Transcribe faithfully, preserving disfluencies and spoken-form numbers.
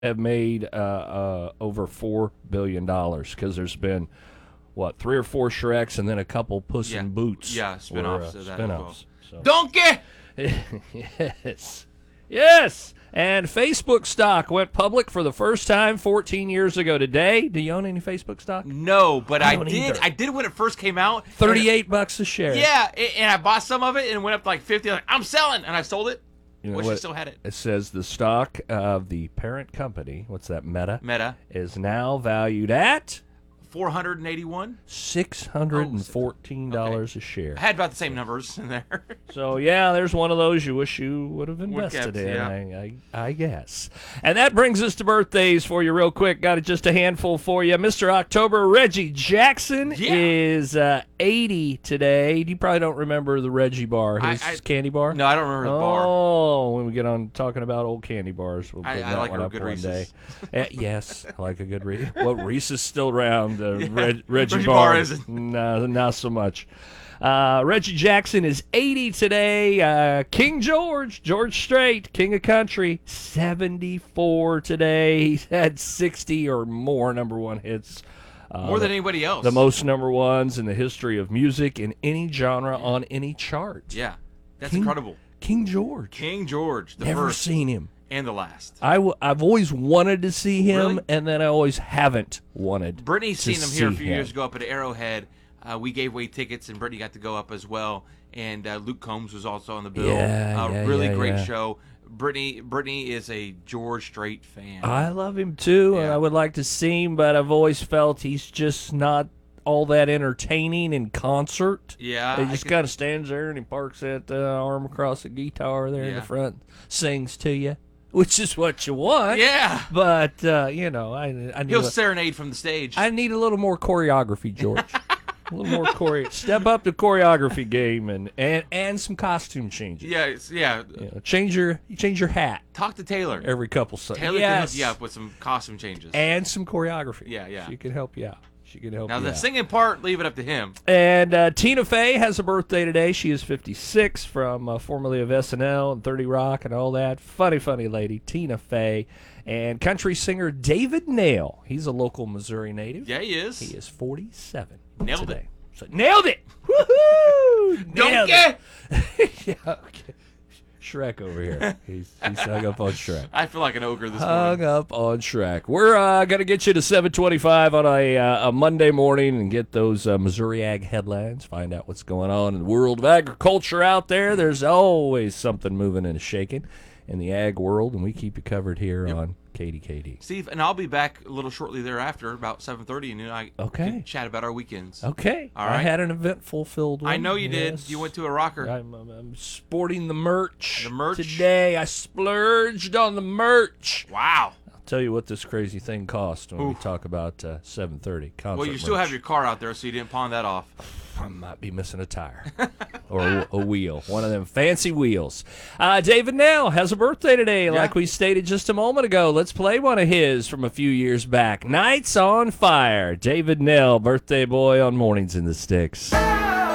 have made uh, uh, over four billion dollars because there's been, what, three or four Shreks and then a couple Puss Yeah. in Boots. Yeah, spin-offs were, uh, of that as spin-offs. So. Donkey! Yes. Yes. And Facebook stock went public for the first time fourteen years ago today. Do you own any Facebook stock? No, but I I, don't did. either. I did when it first came out. thirty-eight bucks a share. Yeah, a- and I bought some of it and it went up to like fifty. I'm like, I'm selling, and I sold it. You know Wish I what? still had it. It says the stock of the parent company, what's that, Meta, Meta, is now valued at four hundred eighty-one. six hundred fourteen dollars Okay. a share. I had about the same numbers in there. So, yeah, there's one of those you wish you would have invested kept, in, yeah. I, I, I guess. And that brings us to birthdays for you real quick. Got just a handful for you. Mister October, Reggie Jackson Yeah. is uh, eighty today. You probably don't remember the Reggie bar, his I- I- candy bar. No, I don't remember the bar. Oh, when we get on talking about old candy bars, we'll I- bring I that like one a up good one Reese's. day. Uh, yes, I like a good Reese. Well, Reese is still around. Uh, Reg, Reggie, Reggie Bar, Bar isn't. No, not so much. Uh, Reggie Jackson is eighty today. Uh, King George, George Strait, King of Country, seventy-four today. He's had sixty or more number one hits. Uh, More than anybody else. the most number ones in the history of music in any genre on any chart. Yeah, that's King- incredible. King George. King George, the Never first seen him. and the last. I w- I've always wanted to see him, Really? and then I always haven't wanted. Brittany's to seen him here a see few him. years ago up at Arrowhead. Uh, we gave away tickets, and Brittany got to go up as well. And uh, Luke Combs was also on the bill. Yeah, uh, yeah, really yeah, great yeah. show. Brittany, Brittany is a George Strait fan. I love him too, and Yeah. I would like to see him, but I've always felt he's just not all that entertaining in concert. yeah, He I just could- kind of stands there and he parks that uh, arm across the guitar there in the Yeah. front, sings to you, which is what you want. yeah. But uh, you know, I I need He'll a, serenade from the stage. I need a little more choreography, George. A little more chore. Step up the choreography game and, and, and some costume changes. yeah, it's, yeah. You know, change your change your hat Talk to Taylor. every couple seconds. Taylor can yes. hook you up with some costume changes. And some choreography. Yeah, yeah. She can help you out. She can help now you the out. singing part, leave it up to him. And uh, Tina Fey has a birthday today. She is fifty-six, from uh, formerly of S N L and thirty Rock and all that. Funny, funny lady, Tina Fey. And country singer David Nail. He's a local Missouri native. Yeah, he is. He is forty-seven Nailed today. it. So, nailed it! Woohoo! Don't Nailed get. it. Yeah, okay. Shrek over here. He's, he's hung up on Shrek. I feel like an ogre this Hung morning. up on Shrek. We're uh, going to get you to seven twenty-five on a, uh, a Monday morning and get those uh, Missouri Ag headlines, find out what's going on in the world of agriculture out there. There's always something moving and shaking in the ag world, and we keep you covered here on K D K D. Steve, and I'll be back a little shortly thereafter, about seven thirty, and you know, I Okay. can chat about our weekends. Okay. All I right. had an eventful filled one. I know you Yes. did. You went to a rocker. I'm, I'm, I'm sporting the merch. The merch? Today. I splurged on the merch. Wow. I'll tell you what this crazy thing cost when we Oof. talk about uh, seven thirty. Concert Well, you still merch. have your car out there, so you didn't pawn that off. I might be missing a tire or a, a wheel, one of them fancy wheels. Uh, David Nail has a birthday today, like we stated just a moment ago. Let's play one of his from a few years back. Nights on Fire. David Nail, birthday boy on Mornings in the Sticks.